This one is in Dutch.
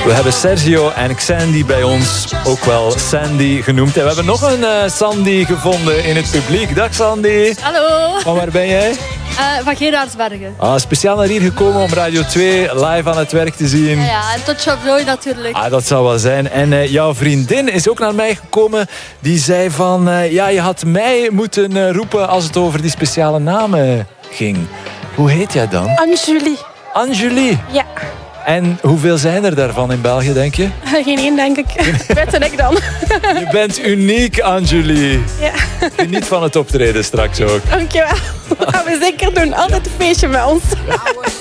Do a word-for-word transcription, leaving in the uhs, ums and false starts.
We hebben Sergio en Xandy bij ons, ook wel Sandy genoemd. En we hebben nog een uh, Sandy gevonden in het publiek. Dag Sandy. Hallo. Van waar ben jij? Uh, van Gerardsbergen. Ah, speciaal naar hier gekomen om Radio twee live aan het werk te zien. Ja, ja, en tot Shop Joy natuurlijk. Ah, dat zou wel zijn. En uh, jouw vriendin is ook naar mij gekomen. Die zei van, uh, ja, je had mij moeten uh, roepen als het over die speciale namen ging. Hoe heet jij dan? Anjulie. Anjulie? Ja. En hoeveel zijn er daarvan in België, denk je? Geen één, denk ik. Bert en ik dan. Je bent uniek, Anjulie. Ja. Geniet van het optreden straks ook. Dankjewel. Dat gaan we zeker doen. Altijd een feestje bij ons.